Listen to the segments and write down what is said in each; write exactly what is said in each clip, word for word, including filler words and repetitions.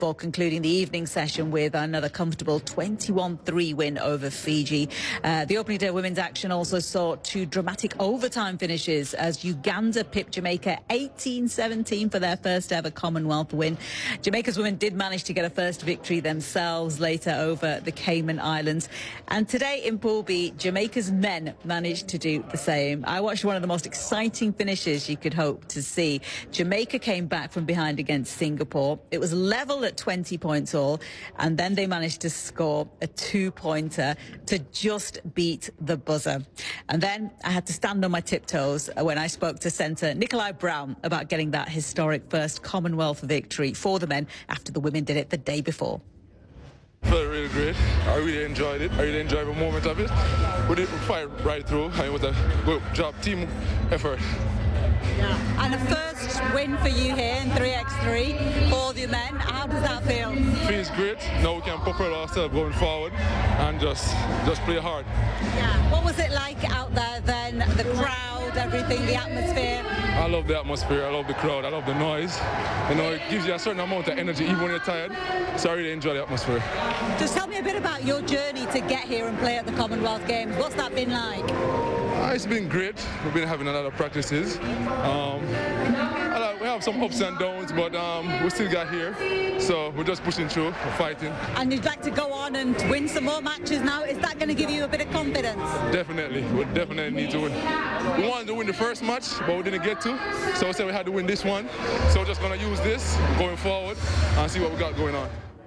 for concluding the evening session with another comfortable twenty-one three win over Fiji. Uh, the opening day women's action also saw two dramatic overtime finishes as Uganda pipped Jamaica eighteen seventeen for their first ever Commonwealth win. Jamaica's women did manage to get a first victory themselves later over the Cayman Islands. And today in Pool B, Jamaica's men managed to do the same. I watched one of the most exciting finishes you could hope to see. Jamaica came back from behind against Singapore. It was level at twenty points all, and then they managed to score a two-pointer to just beat the buzzer. And then I had to stand on my tiptoes when I spoke to centre Nikolai Brown about getting that historic first Commonwealth victory for the men after the women did it the day before. Felt really great. I really enjoyed it. I really enjoyed the moment of it. We did fight right through, and it was a good job, team effort. Yeah. And a first win for you here in three by three for the men. How does that feel? Feels great. Now we can propel ourselves going forward and just just play hard. Yeah. What was it like out there then? The crowd, everything, the atmosphere? I love the atmosphere. I love the crowd. I love the noise. You know, it gives you a certain amount of energy even when you're tired. So I really enjoy the atmosphere. Just tell me a bit about your journey to get here and play at the Commonwealth Games. What's that been like? Uh, it's been great. We've been having a lot of practices. Um, I like, we have some ups and downs, but um, we still got here. So we're just pushing through, we're fighting. And you'd like to go on and win some more matches now? Is that going to give you a bit of confidence? Definitely. We definitely need to win. We wanted to win the first match, but we didn't get to. So we said we had to win this one. So we're just going to use this going forward and see what we got going on.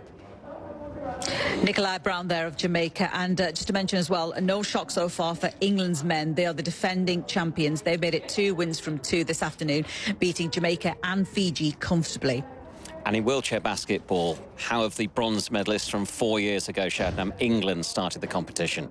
Nikolai Brown there of Jamaica. And uh, just to mention as well, no shock so far for England's men. They are the defending champions. They've made it two wins from two this afternoon, beating Jamaica and Fiji comfortably. And in wheelchair basketball, how have the bronze medalists from four years ago, Shabnam, England, started the competition?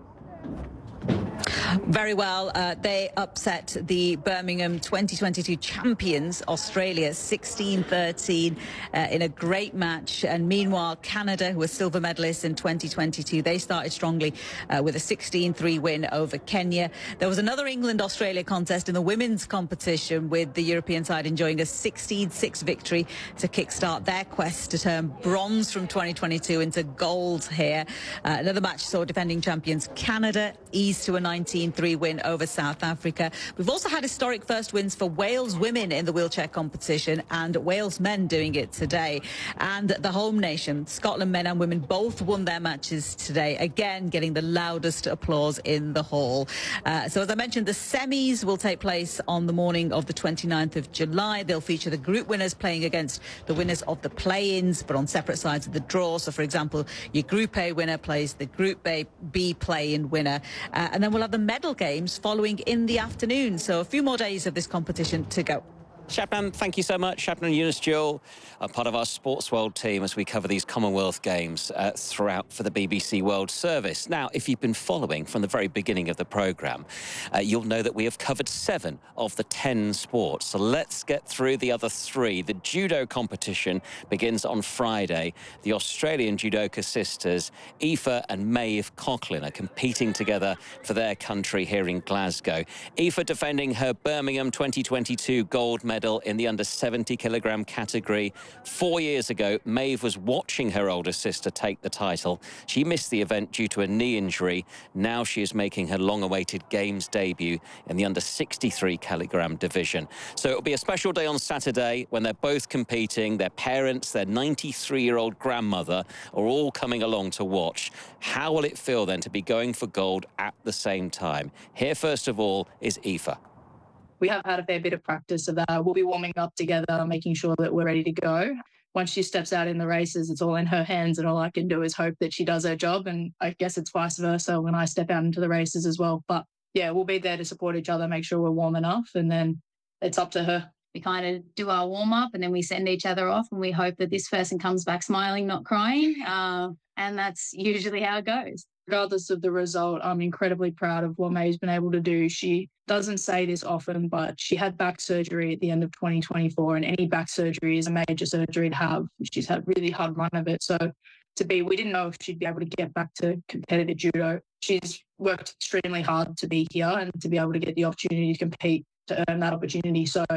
Very well. Uh, they upset the Birmingham twenty twenty-two champions, Australia, sixteen thirteen uh, in a great match. And meanwhile, Canada, who were silver medalists in twenty twenty-two, they started strongly uh, with a sixteen three win over Kenya. There was another England-Australia contest in the women's competition, with the European side enjoying a sixteen six victory to kickstart their quest to turn bronze from twenty twenty-two into gold here. Uh, another match saw defending champions Canada ease to a nineteen three win over South Africa. We've also had historic first wins for Wales women in the wheelchair competition, and Wales men doing it today. And the home nation, Scotland men and women, both won their matches today, again getting the loudest applause in the hall. Uh, so as I mentioned, the semis will take place on the morning of the twenty-ninth of July. They'll feature the group winners playing against the winners of the play-ins, but on separate sides of the draw. So for example, your Group A winner plays the Group B play-in winner. Uh, and then we'll have the medal games following in the afternoon. So a few more days of this competition to go. Shabnam, thank you so much. Shabnam Younes-Jewell, a part of our Sports World team as we cover these Commonwealth Games uh, throughout for the B B C World Service. Now, if you've been following from the very beginning of the programme, uh, you'll know that we have covered seven of the ten sports. So let's get through the other three. The judo competition begins on Friday. The Australian judoka sisters, Aoife and Maeve Coughlin, are competing together for their country here in Glasgow. Aoife defending her Birmingham twenty twenty-two gold medal medal in the under seventy kilogram category. Four years ago, Maeve was watching her older sister take the title. She missed the event due to a knee injury. Now she is making her long-awaited Games debut in the under sixty-three kilogram division. So it'll be a special day on Saturday when they're both competing. Their parents, their ninety-three-year-old grandmother are all coming along to watch. How will it feel then to be going for gold at the same time? Here, first of all, is Aoife. We have had a fair bit of practice of that. We'll be warming up together, making sure that we're ready to go. Once she steps out in the races, it's all in her hands, and all I can do is hope that she does her job. And I guess it's vice versa when I step out into the races as well. But yeah, we'll be there to support each other, make sure we're warm enough, and then it's up to her. We kind of do our warm-up and then we send each other off, and we hope that this person comes back smiling, not crying. Uh, and that's usually how it goes. Regardless of the result, I'm incredibly proud of what Maeve's been able to do. She doesn't say this often, but she had back surgery at the end of twenty twenty-four, and any back surgery is a major surgery to have. She's had a really hard run of it. So to be, we didn't know if she'd be able to get back to competitive judo. She's worked extremely hard to be here and to be able to get the opportunity to compete, to earn that opportunity. So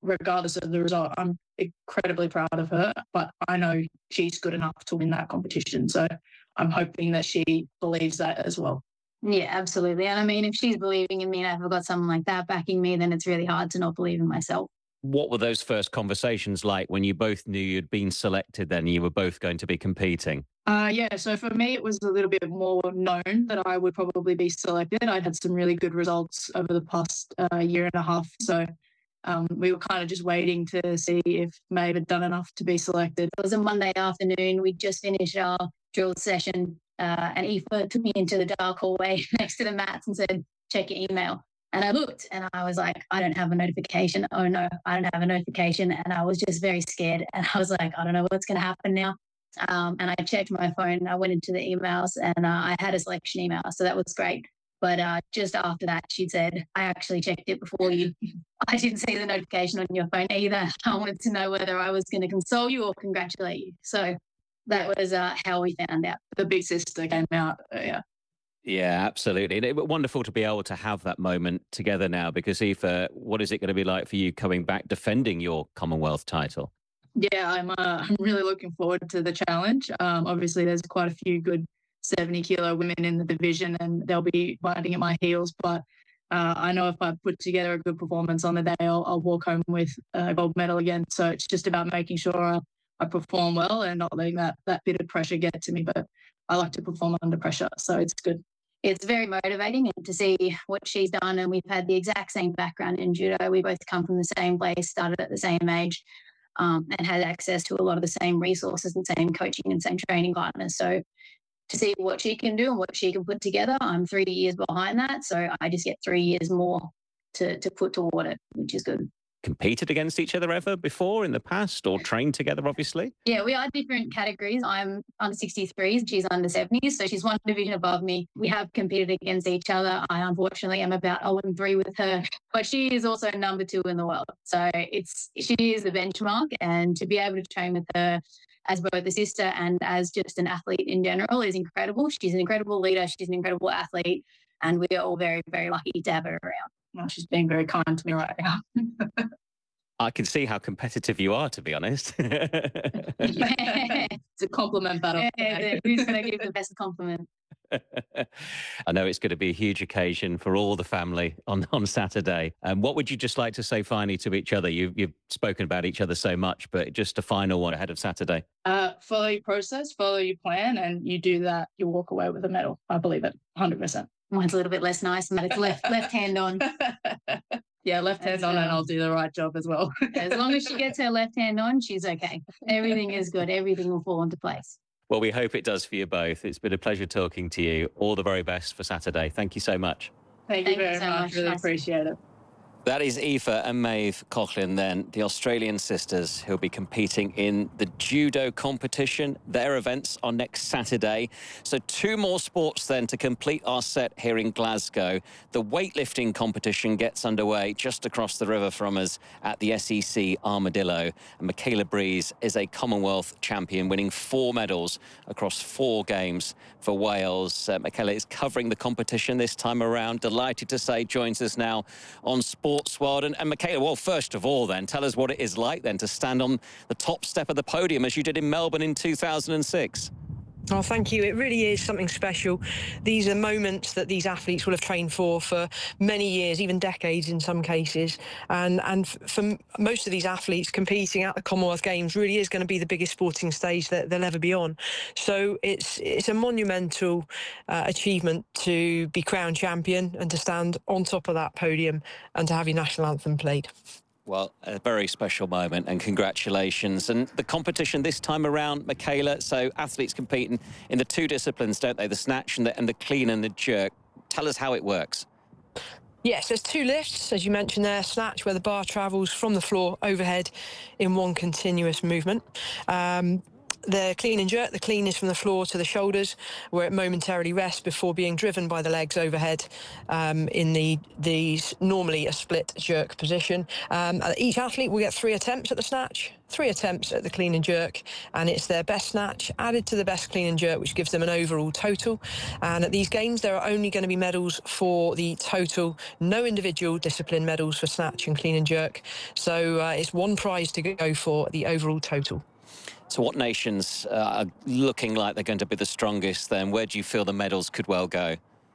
regardless of the result, I'm incredibly proud of her, but I know she's good enough to win that competition. So I'm hoping that she believes that as well. Yeah, absolutely. And I mean, if she's believing in me and I've got someone like that backing me, then it's really hard to not believe in myself. What were those first conversations like when you both knew you'd been selected, then you were both going to be competing? Uh, yeah, so for me, it was a little bit more known that I would probably be selected. I'd had some really good results over the past uh, year and a half. So um, we were kind of just waiting to see if Maeve had done enough to be selected. It was a Monday afternoon. We just finished our drill session uh, and Aoife took me into the dark hallway next to the mats and said, check your email. And I looked and I was like, I don't have a notification. Oh no, I don't have a notification. And I was just very scared. And I was like, I don't know what's going to happen now. Um, and I checked my phone. I went into the emails and uh, I had a selection email. So that was great. But uh, just after that, she said, I actually checked it before you. I didn't see the notification on your phone either. I wanted to know whether I was going to console you or congratulate you. So that was uh, how we found out. The big sister came out. Uh, yeah. Yeah, absolutely. And it was wonderful to be able to have that moment together now, because Aoife, what is it going to be like for you coming back defending your Commonwealth title? Yeah, I'm, uh, I'm really looking forward to the challenge. Um, obviously, there's quite a few good seventy kilo women in the division and they'll be biting at my heels. But uh, I know if I put together a good performance on the day, I'll, I'll walk home with a gold medal again. So it's just about making sure I, I perform well and not letting that, that bit of pressure get to me. But I like to perform under pressure, so it's good. It's very motivating to see what she's done. And we've had the exact same background in judo. We both come from the same place, started at the same age, um, and had access to a lot of the same resources and same coaching and same training partners. So to see what she can do and what she can put together, I'm three years behind that. So I just get three years more to, to put toward it, which is good. Competed against each other ever before in the past, or trained together, obviously? Yeah, we are different categories. I'm under sixty-threes, she's under seventies, so she's one division above me. We have competed against each other. I unfortunately am about oh and three with her, but she is also number two in the world. So it's she is the benchmark, and to be able to train with her as both a sister and as just an athlete in general is incredible. She's an incredible leader. She's an incredible athlete, and we are all very, very lucky to have her around. Well, she's being very kind to me right now. I can see how competitive you are, to be honest. It's a compliment battle. Yeah, who's going to give the best compliment? I know it's going to be a huge occasion for all the family on, on Saturday. Um, what would you just like to say finally to each other? You've, you've spoken about each other so much, but just a final one ahead of Saturday. Uh, follow your process, follow your plan, and you do that, you walk away with a medal. I believe it, one hundred percent. Mine's a little bit less nice, but it's left left hand on. Yeah, left hand on, and I'll do the right job as well. As long as she gets her left hand on, she's okay. Everything is good. Everything will fall into place. Well, we hope it does for you both. It's been a pleasure talking to you. All the very best for Saturday. Thank you so much. Thank you very much. Really appreciate it. That is Aoife and Maeve Coughlin then, the Australian sisters who'll be competing in the judo competition. Their events are next Saturday. So two more sports then to complete our set here in Glasgow. The weightlifting competition gets underway just across the river from us at the S E C Armadillo. And Michaela Breeze is a Commonwealth champion, winning four medals across four games for Wales. Uh, Michaela is covering the competition this time around. Delighted to say joins us now on Sport Sports World. And, and Michaela, well, first of all, then, tell us what it is like, then, to stand on the top step of the podium as you did in Melbourne in two thousand six. Oh, thank you. It really is something special. These are moments that these athletes will have trained for for many years, even decades in some cases. And and for most of these athletes, competing at the Commonwealth Games really is going to be the biggest sporting stage that they'll ever be on. So it's it's a monumental uh, achievement to be crowned champion and to stand on top of that podium and to have your national anthem played. Well, a very special moment, and congratulations. And the competition this time around, Michaela, so athletes competing in the two disciplines, don't they? The snatch and the, and the clean and the jerk. Tell us how it works. Yes, there's two lifts, as you mentioned there. Snatch, where the bar travels from the floor overhead in one continuous movement. Um, the clean and jerk. The clean is from the floor to the shoulders, where it momentarily rests before being driven by the legs overhead um, in the these normally a split jerk position. Um, each athlete will get three attempts at the snatch, three attempts at the clean and jerk, and it's their best snatch added to the best clean and jerk, which gives them an overall total. And at these games, there are only going to be medals for the total, no individual discipline medals for snatch and clean and jerk. So uh, it's one prize to go for the overall total. So what nations uh, are looking like they're going to be the strongest then? Where do you feel the medals could well go?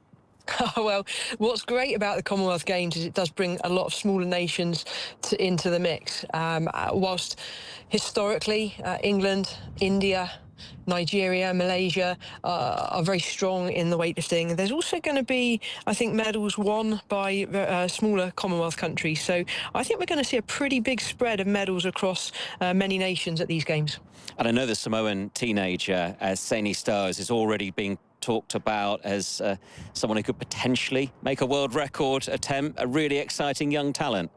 Oh, well, what's great about the Commonwealth Games is it does bring a lot of smaller nations to, into the mix. Um, whilst historically, uh, England, India, Nigeria, Malaysia uh, are very strong in the weightlifting. There's also going to be, I think, medals won by uh, smaller Commonwealth countries. So I think we're going to see a pretty big spread of medals across uh, many nations at these games. And I know the Samoan teenager, uh, Saini Stars, is already being talked about as uh, someone who could potentially make a world record attempt, a really exciting young talent.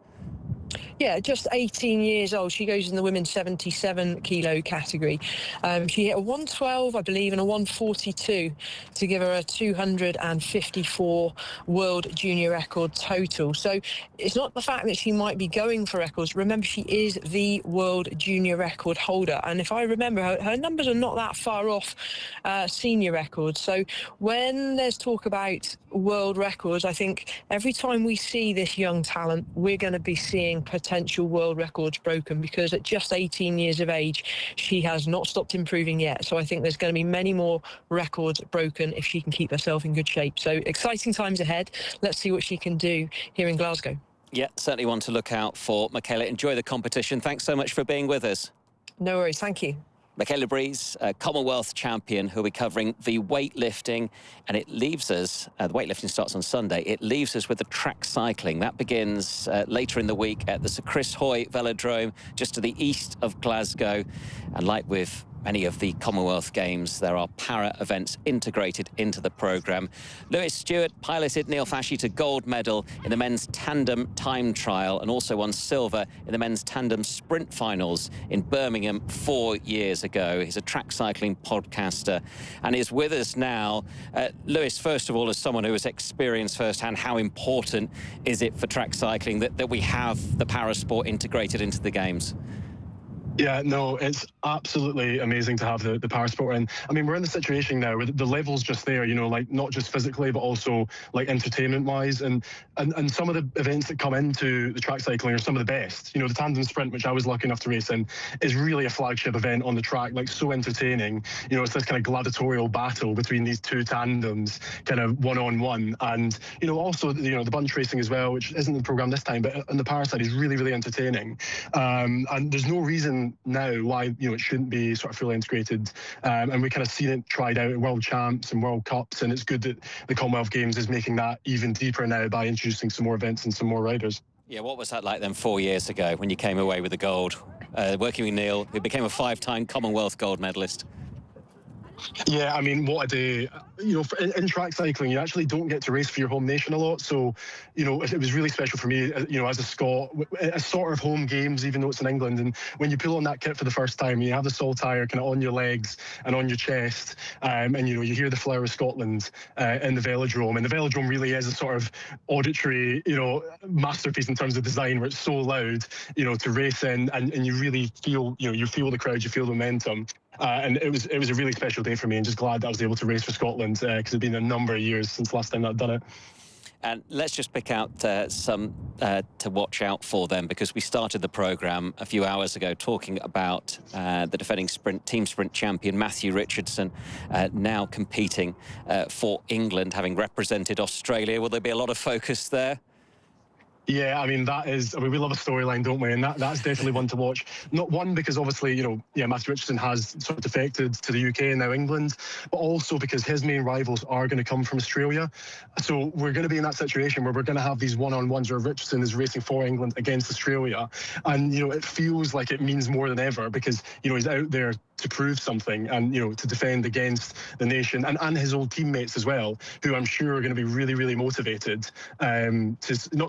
Yeah, just eighteen years old. She goes in the women's seventy-seven kilo category. Um, she hit a one twelve, I believe, and a one forty-two to give her a two hundred fifty-four world junior record total. So it's not the fact that she might be going for records. Remember, she is the world junior record holder. And if I remember, her, her numbers are not that far off uh, senior records. So when there's talk about world records, I think every time we see this young talent, we're going to be seeing potential world records broken, because at just eighteen years of age, she has not stopped improving yet. So I think there's going to be many more records broken if she can keep herself in good shape. So exciting times ahead. Let's see what she can do here in Glasgow. Yeah, certainly one to look out for. Michaela, enjoy the competition. Thanks so much for being with us. No worries. Thank you. Michaela Breeze, a Commonwealth champion, who'll be covering the weightlifting, and it leaves us, uh, the weightlifting starts on Sunday, it leaves us with the track cycling. That begins uh, later in the week at the Sir Chris Hoy Velodrome, just to the east of Glasgow. And like with many of the Commonwealth Games, there are para events integrated into the programme. Lewis Stewart piloted Neil Fashie to gold medal in the men's tandem time trial, and also won silver in the men's tandem sprint finals in Birmingham four years ago. He's a track cycling podcaster and is with us now. Uh, Lewis, first of all, as someone who has experienced firsthand, how important is it for track cycling that, that we have the para sport integrated into the Games? Yeah, no, it's absolutely amazing to have the, the para sport in. I mean, we're in the situation now where the level's just there, you know, like not just physically, but also like entertainment-wise. And, and and some of the events that come into the track cycling are some of the best. You know, the tandem sprint, which I was lucky enough to race in, is really a flagship event on the track, like so entertaining. You know, it's this kind of gladiatorial battle between these two tandems, kind of one-on-one. And, you know, also, you know, the bunch racing as well, which isn't in the programme this time, but on the para side is really, really entertaining. Um, and there's no reason now why, you know, it shouldn't be sort of fully integrated, um, and we kind of seen it tried out at World Champs and World Cups, and it's good that the Commonwealth Games is making that even deeper now by introducing some more events and some more riders. Yeah, what was that like then four years ago when you came away with the gold, uh, working with Neil, who became a five-time Commonwealth gold medalist? Yeah, I mean, what a day. You know, for, in, in track cycling, you actually don't get to race for your home nation a lot. So, you know, it, it was really special for me, you know, as a Scot, a sort of home games, even though it's in England. And when you pull on that kit for the first time, you have the saltire kind of on your legs and on your chest. Um, and, you know, you hear the Flower of Scotland uh, in the Velodrome. And the Velodrome really is a sort of auditory, you know, masterpiece in terms of design, where it's so loud, you know, to race in. And, and you really feel, you know, you feel the crowd, you feel the momentum. Uh, and it was it was a really special day for me, and just glad that I was able to race for Scotland, because uh, it's been a number of years since last time I'd done it. And let's just pick out uh, some uh, to watch out for them, because we started the programme a few hours ago talking about uh, the defending sprint team sprint champion Matthew Richardson, uh, now competing uh, for England, having represented Australia. Will there be a lot of focus there? Yeah, I mean, that is, I mean, we love a storyline, don't we? And that, that's definitely one to watch. Not one, because obviously, you know, yeah, Matthew Richardson has sort of defected to the U K and now England, but also because his main rivals are going to come from Australia. So we're going to be in that situation where we're going to have these one-on-ones where Richardson is racing for England against Australia. And, you know, it feels like it means more than ever, because, you know, he's out there to prove something and, you know, to defend against the nation and, and his old teammates as well, who I'm sure are going to be really, really motivated um, to not to get a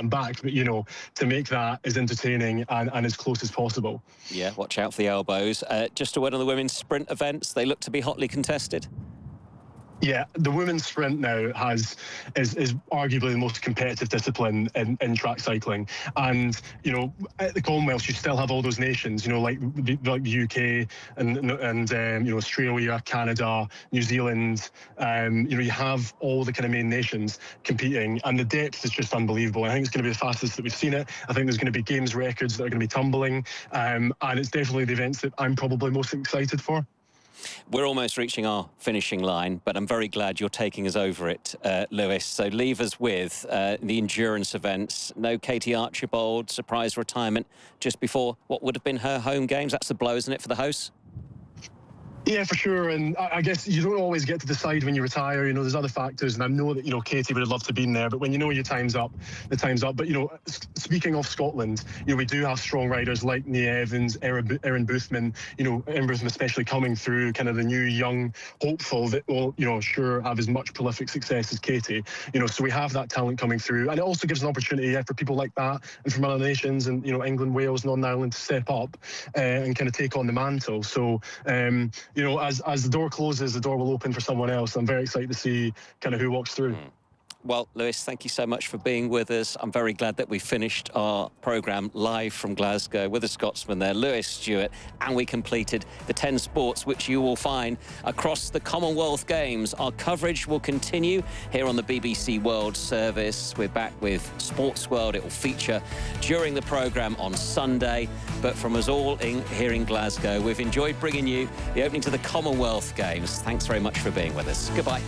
come back, but, you know, to make that as entertaining and, and as close as possible. Yeah, watch out for the elbows. Uh, just a word on the women's sprint events. They look to be hotly contested. Yeah, the women's sprint now has is, is arguably the most competitive discipline in, in track cycling. And, you know, at the Commonwealth, you still have all those nations, you know, like the, like the U K and, and um, you know, Australia, Canada, New Zealand. Um, you know, you have all the kind of main nations competing, and the depth is just unbelievable. I think it's going to be the fastest that we've seen it. I think there's going to be games records that are going to be tumbling, um, and it's definitely the events that I'm probably most excited for. We're almost reaching our finishing line, but I'm very glad you're taking us over it, uh, Lewis. So leave us with uh, the endurance events. No Katie Archibald, surprise retirement just before what would have been her home games. That's the blow, isn't it, for the hosts? Yeah, for sure. And I guess you don't always get to decide when you retire. You know, there's other factors. And I know that, you know, Katie would have loved to have been there. But when you know your time's up, the time's up. But, you know, speaking of Scotland, you know, we do have strong riders like Nia Evans, Erin, Erin Boothman, you know, Erin Boothman especially coming through, kind of the new young hopeful that will, you know, sure have as much prolific success as Katie. You know, so we have that talent coming through. And it also gives an opportunity yeah, for people like that and from other nations and, you know, England, Wales, Northern Ireland to step up uh, and kind of take on the mantle. So, um, you know, as, as the door closes, the door will open for someone else. I'm very excited to see kind of who walks through. Mm. Well, Lewis, thank you so much for being with us. I'm very glad that we finished our programme live from Glasgow with a Scotsman there, Lewis Stewart, and we completed the ten sports which you will find across the Commonwealth Games. Our coverage will continue here on the B B C World Service. We're back with Sports World. It will feature during the programme on Sunday. But from us all in, here in Glasgow, we've enjoyed bringing you the opening to the Commonwealth Games. Thanks very much for being with us. Goodbye.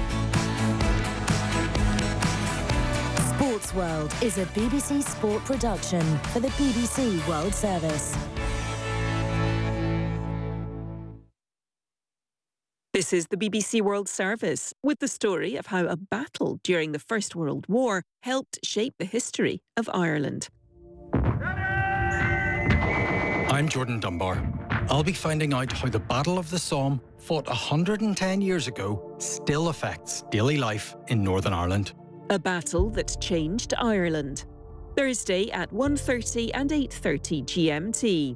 Sports World is a B B C Sport production for the B B C World Service. This is the B B C World Service with the story of how a battle during the First World War helped shape the history of Ireland. I'm Jordan Dunbar. I'll be finding out how the Battle of the Somme, fought one hundred ten years ago, still affects daily life in Northern Ireland. A battle that changed Ireland. Thursday at one thirty and eight thirty G M T.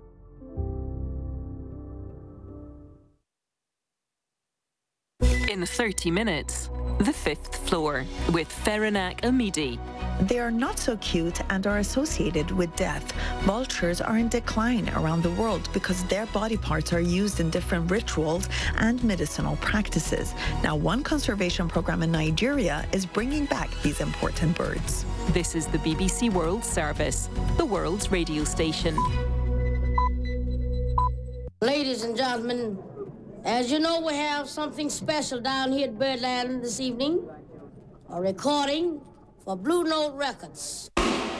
In thirty minutes, the fifth floor with Feranak Amidi. They are not so cute and are associated with death. Vultures are in decline around the world because their body parts are used in different rituals and medicinal practices. Now, one conservation program in Nigeria is bringing back these important birds. This is the B B C World Service, the world's radio station. Ladies and gentlemen, as you know, we have something special down here at Birdland this evening. A recording for Blue Note Records.